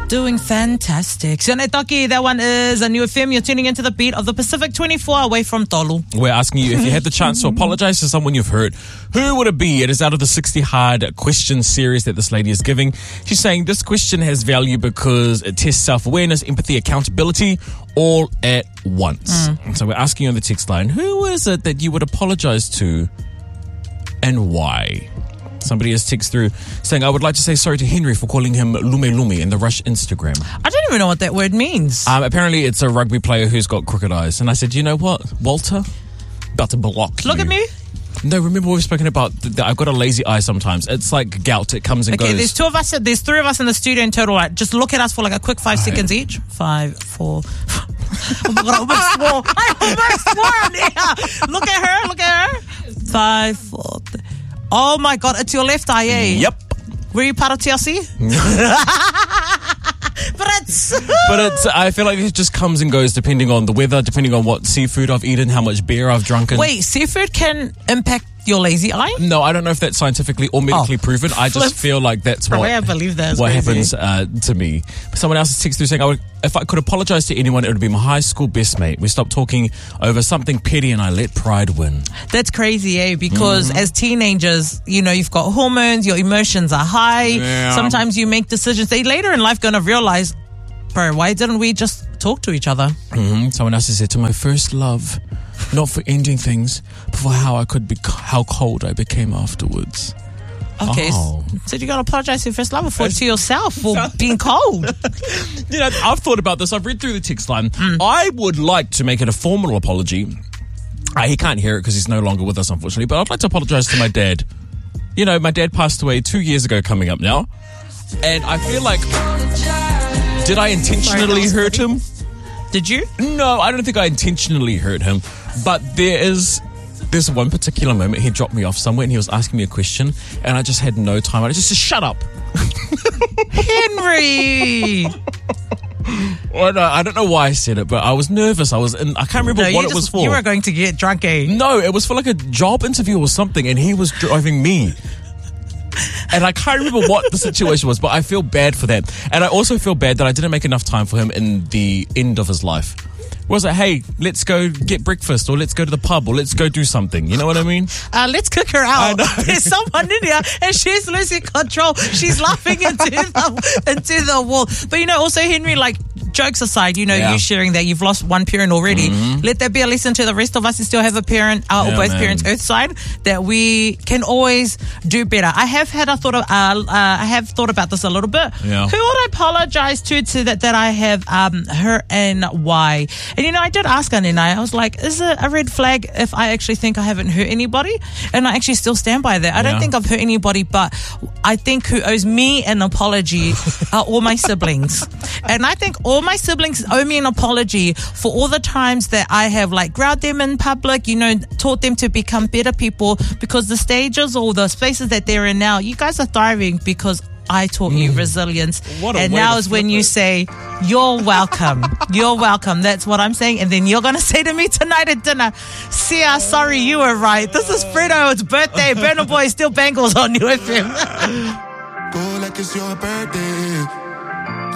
Doing fantastic. Sione Toki, that one is a New FM. You're tuning into the beat of the Pacific 24 away from Tolu. We're asking you if you had the chance to apologize to someone you've hurt, who would it be? It is out of the 60 hard question series that this lady is giving. She's saying this question has value because it tests self-awareness, empathy, accountability, all at once. So we're asking you on the text line, who is it that you would apologize to and why? Somebody has texted through saying, I would like to say sorry to Henry for calling him Lume Lume in the Rush Instagram. I don't even know what that word means. Apparently it's a rugby player who's got crooked eyes. And I said, you know what, Walter? About to block you. Look at me. No, remember we've spoken about I've got a lazy eye sometimes. It's like gout. It comes and goes. Okay, there's three of us in the studio in total. Right? Just look at us for like a quick 5 seconds each. 5, 4... Oh my God, I almost swore on air. Look at her. 5, 4... Oh my God, it's your left eye, eh? Yep. Were you part of TLC? But it's I feel like it just comes and goes depending on the weather, depending on what seafood I've eaten, how much beer I've drunken. Wait, seafood can impact your lazy eye? No, I don't know if that's scientifically or medically proven. I just feel like that's what I believe that's what crazy. happens to me. But someone else has texted through saying, if I could apologize to anyone, it would be my high school best mate. We stopped talking over something petty and I let pride win. That's crazy, eh? Because as teenagers, you know, you've got hormones, your emotions are high. Yeah. Sometimes you make decisions. They later in life going to realize, bro, why didn't we just talk to each other? Someone else has said, to my first love, not for ending things, but for how cold I became afterwards. Okay, so you got to apologize to your first lover to yourself for being cold. You know, I've thought about this. I've read through the text line. I would like to make it a formal apology. He can't hear it because he's no longer with us, unfortunately, but I'd like to apologize to my dad. You know, my dad passed away 2 years ago coming up now, and I feel like, did I intentionally hurt him? Did you? No, I don't think I intentionally hurt him, but there's one particular moment he dropped me off somewhere and he was asking me a question and I just had no time. I just said, shut up. Henry! Well, no, I don't know why I said it, but I was nervous. I can't remember what it was for. You were going to get drunk, eh? No, it was for like a job interview or something and he was driving me. And I can't remember what the situation was, but I feel bad for that. And I also feel bad that I didn't make enough time for him in the end of his life. Was it, hey, let's go get breakfast, or let's go to the pub, or let's go do something? You know what I mean? Let's cook her out. There's someone in here, and she's losing control. She's laughing into the wall. But, you know, also, Henry, like, jokes aside, you know, you sharing that you've lost one parent already. Let that be a lesson to the rest of us who still have a parent, or both parents earthside, that we can always do better. I have thought about this a little bit. Yeah. Who would I apologize to that I have hurt and why? And, you know, I did ask Anina, I was like, is it a red flag if I actually think I haven't hurt anybody? And I actually still stand by that. I don't think I've hurt anybody, but I think who owes me an apology are all my siblings. And I think all my siblings owe me an apology for all the times that I have, like, growled them in public, you know, taught them to become better people, because the stages or the spaces that they're in now, you guys are thriving because I taught you resilience. And now is when you say, you're welcome. You're welcome. That's what I'm saying. And then you're going to say to me tonight at dinner, Sia, sorry, you were right. This is Fredo. It's birthday. Burna Boy, still Bangles on UFM. Go like it's your birthday.